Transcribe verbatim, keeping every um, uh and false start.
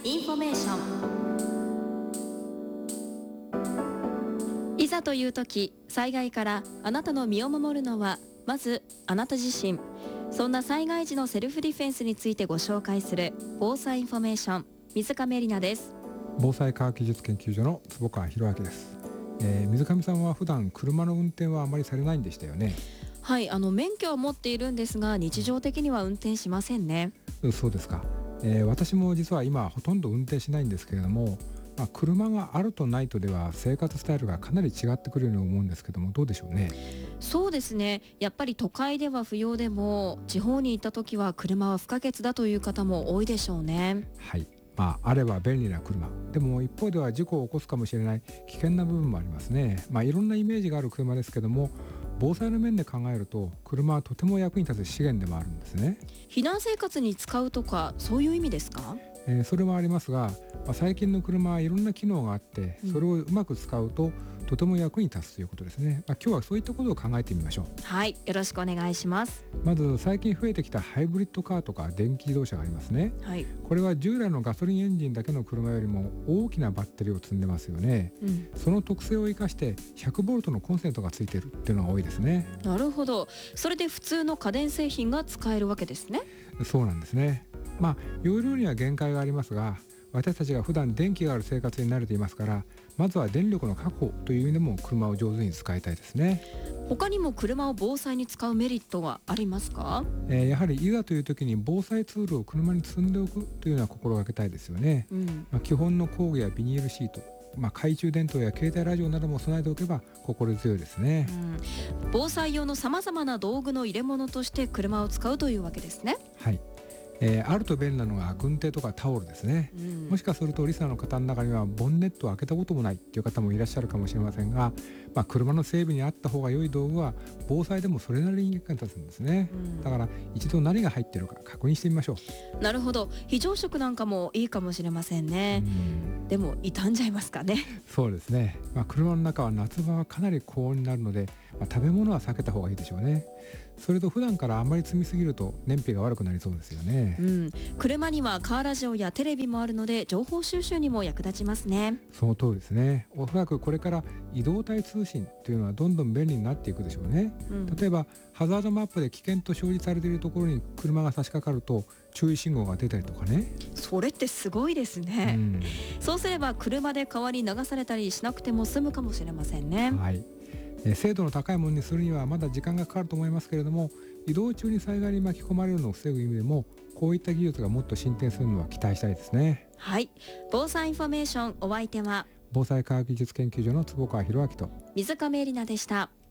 インフォメーション。いざという時、災害からあなたの身を守るのはまずあなた自身。そんな災害時のセルフディフェンスについてご紹介する防災インフォメーション、水上里奈です。 防災科学技術研究所の坪川博明です。えー、水上さんは普段車の運転はあまりされないんでしたよね。 はい、あの免許は持っているんですが、日常的には運転しませんね。 そうですか。えー、私も実は今ほとんど運転しないんですけれども、まあ、車があるとないとでは生活スタイルがかなり違ってくるように思うんですけども、どうでしょうね。 そうですね、やっぱり都会では不要でも地方に行った時は車は不可欠だという方も多いでしょうね。 はい、まあ、あれば便利な車でも一方では事故を起こすかもしれない危険な部分もありますね。まあ、いろんなイメージがある車ですけども、防災の面で考えると車はとても役に立つ資源でもあるんですね。 避難生活に使うとか、そういう意味ですか？ えー、それはありますが、まあ、最近の車はいろんな機能があってそれをうまく使うと、うん、とても役に立つということですね。まあ、今日はそういったことを考えてみましょう。 はい、よろしくお願いします。 まず最近増えてきたハイブリッドカーとか電気自動車がありますね。 はい、 これは従来のガソリンエンジンだけの車よりも大きなバッテリーを積んでますよね。うん、その特性を生かしてひゃくボルトのコンセントがついているっていうのが多いですね。 なるほど。それで普通の家電製品が使えるわけですね。 そうなんですね。まあ容量には限界がありますが、私たちが普段電気がある生活に慣れていますから、まずは電力の確保という意味でも車を上手に使いたいですね。 他にも車を防災に使うメリットはありますか？ えー、やはりいざという時に防災ツールを車に積んでおくというのは心がけたいですよね。うん、まあ、基本の工具やビニールシート、まあ、懐中電灯や携帯ラジオなども備えておけば心強いですね。 うん、防災用のさまざまな道具の入れ物として車を使うというわけですね。 はい、えー、あると便利なのが軍手とかタオルですね。うん、もしかするとリスナーの方の中にはボンネットを開けたこともないという方もいらっしゃるかもしれませんが、まあ、車の整備にあった方が良い道具は防災でもそれなりに役に立つんですね。うん、だから一度何が入っているか確認してみましょう。なるほど、非常食なんかもいいかもしれませんね。うん、でも傷んじゃいますかね。 そうですね、まあ、車の中は夏場はかなり高温になるので、まあ、食べ物は避けた方がいいでしょうね。それと普段からあまり積みすぎると燃費が悪くなりそうですよね。うん、 車にはカーラジオやテレビもあるので情報収集にも役立ちますね。 その通りですね。おそらくこれから移動体通信というのはどんどん便利になっていくでしょうね。うん、例えばハザードマップで危険と表示されているところに車が差し掛かると注意信号が出たりとかね。 それってすごいですね。うん、そうすれば車で川に流されたりしなくても済むかもしれませんね。 はい、え精度の高いものにするにはまだ時間がかかると思いますけれども、移動中に災害に巻き込まれるのを防ぐ意味でもこういった技術がもっと進展するのは期待したいですね。 はい、防災インフォメーション、お相手は防災科学技術研究所の坪川博明と水上里奈でした。